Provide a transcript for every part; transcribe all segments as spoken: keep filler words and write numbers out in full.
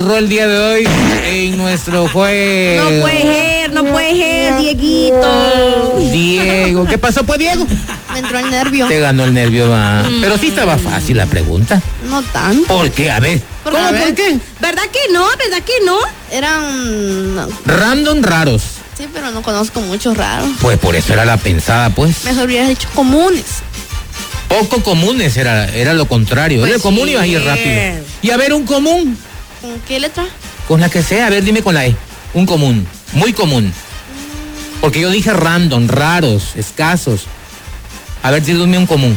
susurró el día de hoy en nuestro juez. No puede ser, no puede ser, Dieguito. Diego, ¿qué pasó pues, Diego? Me entró el nervio. Te ganó el nervio, va. Mm. Pero sí estaba fácil la pregunta. No tanto. ¿Por qué? A ver. ¿Por, ¿Cómo, a ver? ¿Por qué? ¿Verdad que no? ¿Verdad que no? Eran... No. Random raros. Sí, pero no conozco muchos raros. Pues por eso era la pensada, pues. Mejor hubieras dicho comunes. Poco comunes era, era lo contrario. Pues era el común sí. Y ibas a ir rápido. Y a ver, un común. ¿Con qué letra? Con la que sea, a ver, dime con la E. Un común, muy común. Porque yo dije random, raros, escasos. A ver, dime un común.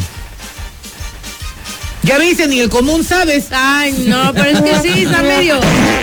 Ya viste, ni el común sabes. Ay, no, pero es que sí, está medio...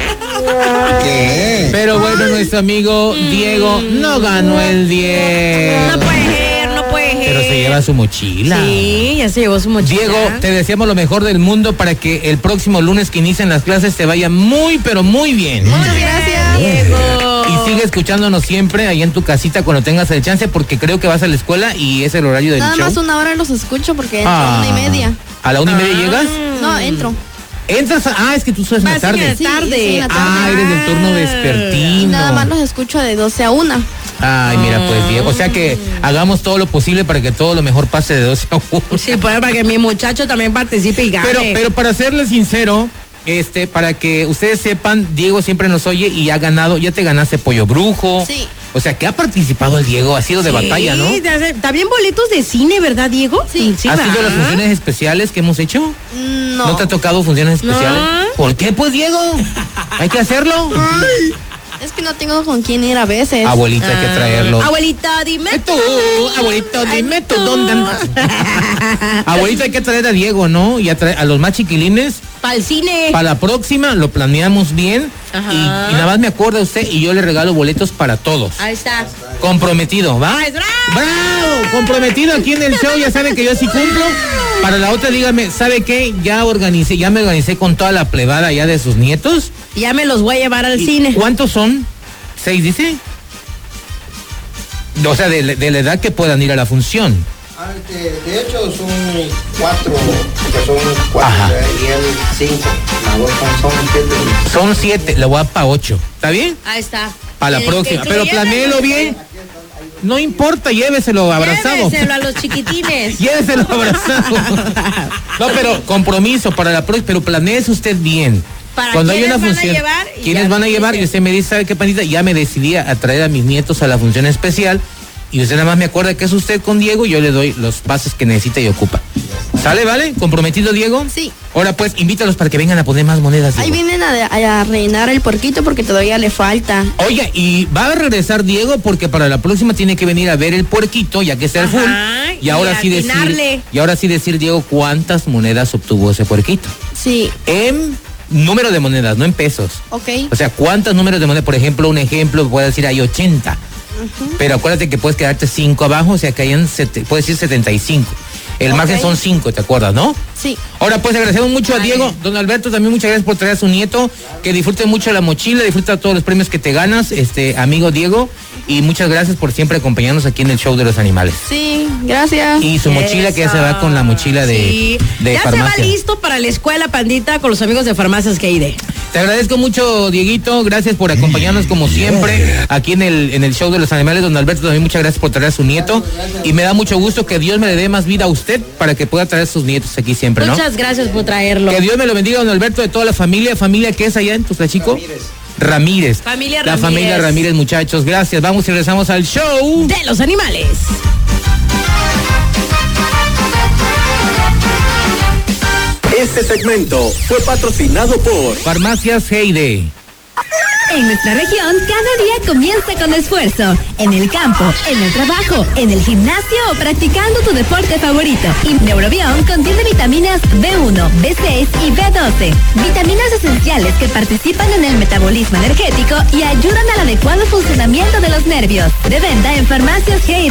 ¿Qué? Pero bueno, Ay. nuestro amigo Diego no ganó el diez. No puede ser, no puede ser. Pero se lleva su mochila. Sí, ya se llevó su mochila. Diego, te deseamos lo mejor del mundo para que el próximo lunes que inicien las clases te vaya muy, pero muy bien. Muchas gracias, Diego. Y sigue escuchándonos siempre ahí en tu casita cuando tengas el chance, porque creo que vas a la escuela y es el horario del Nada show. Nada más una hora los escucho porque entro ah. a una y media. ¿A la una y media ah. llegas? No, entro. Entras a, ah, es que tú sabes en la tarde. Sí, tarde. Sí, en la tarde. Ah, eres del turno vespertino. Y nada más los escucho de doce a una. Ay, mira, pues bien. O sea que hagamos todo lo posible para que todo lo mejor pase de doce a una. Sí, pues para que mi muchacho también participe y gane. Pero, pero para serle sincero, este, para que ustedes sepan, Diego siempre nos oye y ha ganado, ya te ganaste pollo brujo. Sí. O sea que ha participado el Diego, ha sido de sí, batalla, ¿no? También boletos de cine, ¿verdad, Diego? Sí. sí ¿Has sido las funciones especiales que hemos hecho? No. ¿No te ha tocado funciones especiales? No. ¿Por qué, pues, Diego? Hay que hacerlo. Ay. Es que no tengo con quién ir a veces. Abuelita, ah. hay que traerlo. Abuelita, dime tú. Abuelito, dime tú. ¿Dónde andas? Abuelita, hay que traer a Diego, ¿no? Y a, traer a los más chiquilines. Para el cine. Para la próxima lo planeamos bien. Y, y nada más me acuerda usted y yo le regalo boletos para todos. Ahí está. Comprometido, ¿va? Ay, bravo. ¡Bravo! Comprometido aquí en el show, ya saben que yo sí cumplo. Para la otra, dígame, ¿sabe qué? Ya organicé, ya me organicé con toda la plebada ya de sus nietos. Ya me los voy a llevar al cine. ¿Cuántos son? ¿Seis, dice? O sea, de, de la edad que puedan ir a la función. Ah, de, de hecho son cuatro, porque son cuatro. Ajá. Y él cinco. Las dos son, son siete. Son siete, le voy a dar para ocho. ¿Está bien? Ahí está. Para la próxima. Pero planéelo bien. No importa, lléveselo abrazado. Lléveselo a los chiquitines. Lléveselo abrazado. No, pero compromiso para la próxima, pero planeese usted bien. Para Cuando hay una función, ¿quiénes van a llevar? Y usted me dice, ¿sabe qué, pandita? Ya me decidí a traer a mis nietos a la función especial. Y usted nada más me acuerda que es usted con Diego y yo le doy los pases que necesita y ocupa. ¿Sale, vale? ¿Comprometido, Diego? Sí. Ahora pues, invítalos para que vengan a poner más monedas, Diego. Ahí vienen a, a rellenar el porquito porque todavía le falta. Oye, y va a regresar Diego porque para la próxima tiene que venir a ver el puerquito, ya que está el full. Y, y ahora sí decir, y ahora sí decir, Diego, ¿cuántas monedas obtuvo ese puerquito? Sí. En número de monedas, no en pesos. Ok. O sea, ¿cuántos números de monedas? Por ejemplo, un ejemplo, puede decir, hay ochenta. Uh-huh. Pero acuérdate que puedes quedarte cinco abajo, o sea que hayan, sete, puedes decir setenta y cinco. El okay. margen son cinco, ¿te acuerdas, no? Sí. Ahora pues agradecemos mucho Ay. a Diego. Don Alberto, también muchas gracias por traer a su nieto. Que disfrute mucho la mochila, disfruta todos los premios que te ganas, este amigo Diego. Y muchas gracias por siempre acompañarnos aquí en el show de los animales. Sí, gracias. Y su mochila, Eso. que ya se va con la mochila de, sí. de ya farmacia. Se va listo para la escuela, pandita, con los amigos de Farmacias G I D. Te agradezco mucho, Dieguito. Gracias por acompañarnos como siempre aquí en el, en el show de los animales. Don Alberto, también muchas gracias por traer a su nieto. Y me da mucho gusto que Dios me le dé más vida a usted para que pueda traer a sus nietos aquí siempre, ¿no? Muchas gracias por traerlo. Que Dios me lo bendiga, don Alberto, de toda la familia. ¿Familia qué es allá en Tuxtlachico? Ramírez. Ramírez. Familia La Ramírez. familia Ramírez, muchachos. Gracias. Vamos y regresamos al show de los animales. Este segmento fue patrocinado por Farmacias G I D. En nuestra región, cada día comienza con esfuerzo. En el campo, en el trabajo, en el gimnasio o practicando tu deporte favorito. Y Neurobión contiene vitaminas B uno, B seis y B doce. Vitaminas esenciales que participan en el metabolismo energético y ayudan al adecuado funcionamiento de los nervios. De venta en Farmacias G I D.